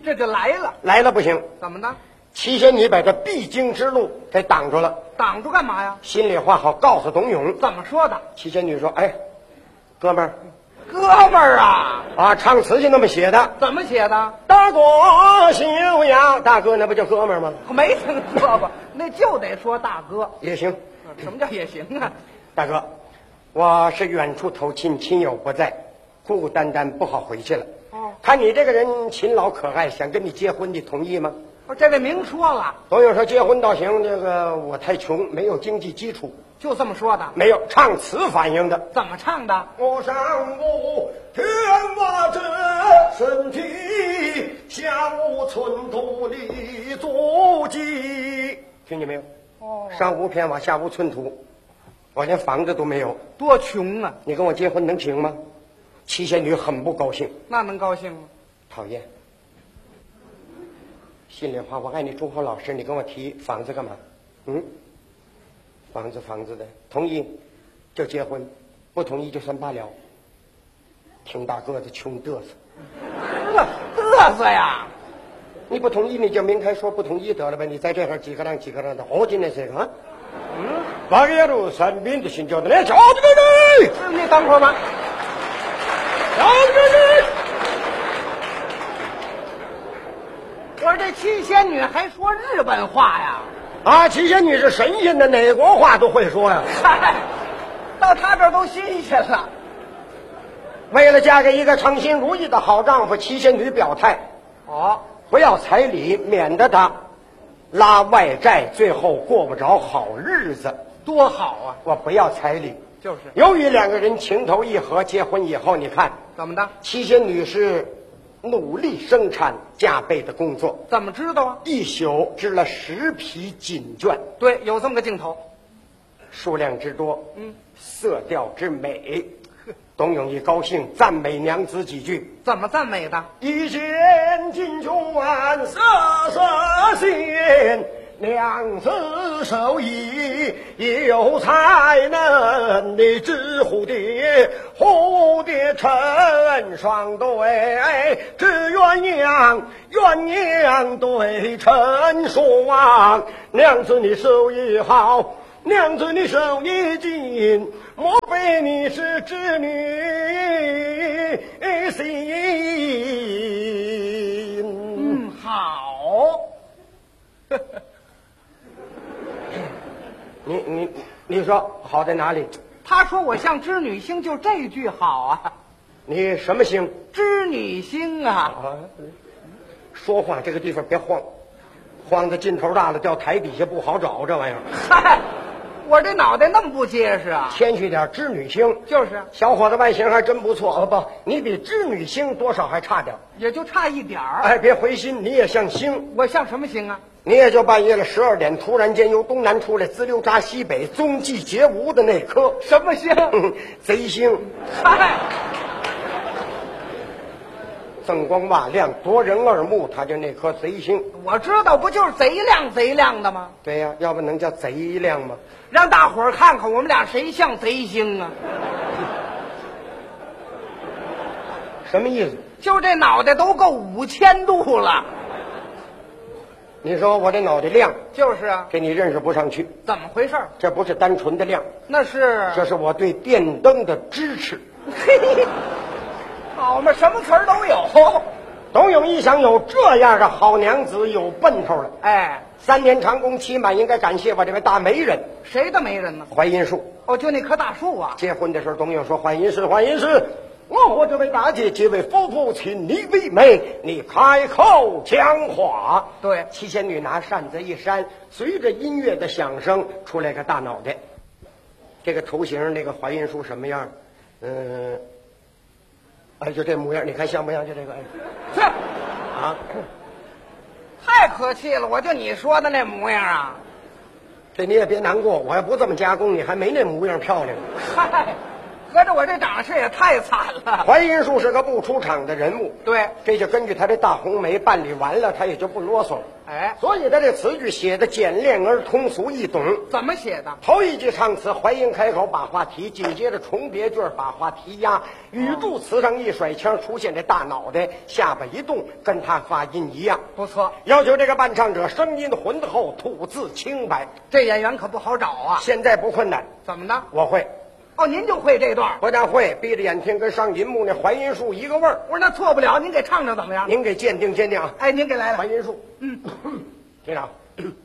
这就来了。 来了不行， 怎么的？ 七仙女把这必经之路给挡住了。 挡住干嘛呀？ 心里话好告诉董永。 怎么说的？ 七仙女说：“哎，哥们儿， 哥们儿啊！ 啊，唱词就那么写的。 怎么写的？ 大哥休呀，大哥那不叫哥们儿吗？ 没听说过，那就得说大哥。 也行。 什么叫也行啊？ 大哥，我是远处投亲，亲友不在，孤孤单单不好回去了。 哦， 看你这个人勤劳可爱，想跟你结婚，你同意吗？” 这位明说了。 董永说：“结婚倒行，这个我太穷，没有经济基础。” 就这么说的？ 没有，唱词反映的。 怎么唱的？ 我上无天瓦这身体，下无寸土立足迹。听见没有？ 哦， 上无片瓦，下无寸土，我连房子都没有， 多穷啊！ 你跟我结婚能行吗？七仙女很不高兴。 那能高兴吗？ 讨厌。心里话，我爱你忠厚老实，你跟我提房子干嘛？房子的，同意就结婚，不同意就算罢了。挺大个子，穷嘚瑟， 嘚瑟呀！ 你不同意你就明开说不同意得了呗，你在这儿几个人的，我今天这个八月路三边的新交的来叫这个人， 你等会儿吧。 叫这个人。 我说这七仙女还说日本话呀？ 啊，七仙女是神仙的，哪国话都会说呀。 嗨，到他这儿都新鲜了。 为了嫁给一个称心如意的好丈夫，七仙女表态：不要彩礼，免得他拉外债，最后过不着好日子。 多好啊！ 我不要彩礼。 就是。 由于两个人情投意合，结婚以后，你看怎么的？ 七仙女是努力生产，加倍的工作。 怎么知道啊？ 一宿织了10匹锦绢。 对，有这么个镜头。 数量之多，色调之美。董永一高兴，赞美娘子几句。 怎么赞美的？ 一见锦绢色色鲜，娘子手艺有才能，你知蝴蝶成双对，只鸳鸯对成双。娘子你手艺好，娘子你手艺精，莫非你是织女心？ 好。 你说好在哪里？ 他说我像织女星，就这句好啊。 你什么星？ 织女星啊！ 说话这个地方别晃，晃的劲头大了，掉台底下不好找这玩意儿。 嗨，我这脑袋那么不结实啊！ 谦虚点，织女星就是。 小伙子外形还真不错。不，你比织女星多少还差点， 也就差一点儿。 哎，别灰心，你也像星。 我像什么星啊？ 你也就半夜了12点，突然间由东南出来，滋溜扎西北，踪迹绝无的那颗什么星？ 贼星。 嗨， 锃光瓦亮，夺人耳目，他就那颗贼星。 我知道，不就是贼亮的吗？ 对呀，要不能叫贼亮吗？ 让大伙儿看看我们俩谁像贼星啊？ 什么意思？ 就这脑袋都够5000度了。 你说我这脑袋亮， 就是啊， 给你认识不上去。 怎么回事？ 这不是单纯的亮， 那是这是我对电灯的支持。 嘿，好嘛，什么词儿都有。 董永一想，有这样的好娘子，有奔头了。 哎 ，3年长工期满，应该感谢我这位大媒人。 谁的媒人呢？ 槐荫树。 哦，就那棵大树啊。 结婚的时候，董永说：“槐荫树，我和这位大姐结为夫妇，请你为媒，你开口讲话。” 对， 七仙女拿扇子一扇，随着音乐的响声，出来个大脑袋。这个头型，那个槐荫树什么样？就这模样，你看像不像？就这个， 是啊， 太可气了！我就你说的那模样啊。 这你也别难过，我要不这么加工，你还没那模样漂亮。 嗨， 合着我这长势也太惨了。 怀银树是个不出场的人物， 对， 这就根据他这大红梅办理完了，他也就不啰嗦了。 哎， 所以他这词句写的简练而通俗易懂。 怎么写的？ 头一句唱词，怀银开口把话提，紧接着重叠句把话提压，语助词上一甩腔，出现这大脑袋，下巴一动，跟他发音一样。 不错， 要求这个伴唱者声音浑厚，吐字清白。 这演员可不好找啊。 现在不困难， 怎么的？ 我会。 哦，您就会这段？ 不但会，闭着眼听跟上银幕那怀银树一个味儿。 我说那错不了，您给唱唱怎么样？ 您给鉴定鉴定啊！ 哎，您给来了怀银树， 嗯， 听着。